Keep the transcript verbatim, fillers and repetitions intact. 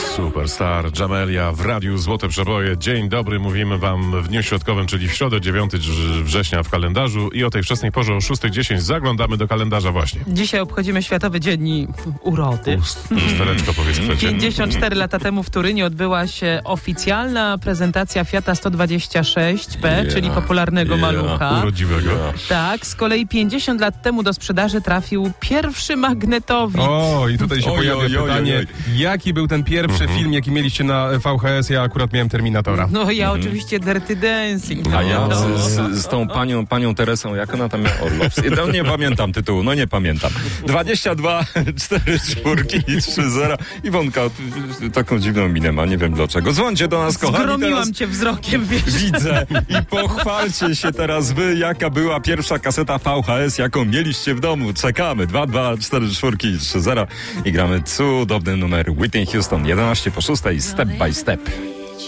Superstar Jamelia w Radiu Złote Przeboje. Dzień dobry, mówimy wam w dniu środkowym, czyli w środę dziewiątego września w kalendarzu i o tej wczesnej porze o szósta dziesięć zaglądamy do kalendarza właśnie. Dzisiaj obchodzimy Światowy Dzień Urody. Ust, ustereczko powiedz przecież. pięćdziesiąt cztery lata temu w Turynie odbyła się oficjalna prezentacja Fiata sto dwadzieścia sześć P, yeah, czyli popularnego yeah, malucha. Urodziwego. Yeah. Tak, z kolei pięćdziesiąt lat temu do sprzedaży trafił pierwszy magnetowid. O, i tutaj się oj, pojawia oj, oj, pytanie, oj, oj. jaki był ten pierwszy Mhm. film, jaki mieliście na V H S? Ja akurat miałem Terminatora. No ja Mhm. oczywiście Dirty Dancing. A ja no. z, z, z tą panią, panią Teresą, jak ona tam miała? Orlowski. No, nie pamiętam tytułu, no nie pamiętam. dwadzieścia dwa, cztery czwórki i trzy zera. Iwonka taką dziwną minę ma, nie wiem dlaczego. Dzwońcie do nas, kochani. Zgromiłam teraz cię wzrokiem, wiesz. widzę i pochwalcie się teraz wy, jaka była pierwsza kaseta V H S, jaką mieliście w domu. Czekamy. dwa dwa, cztery czwórki i trzy zera i gramy cudowny numer Whitney Houston. jedenaście po szóstej, Step by Step.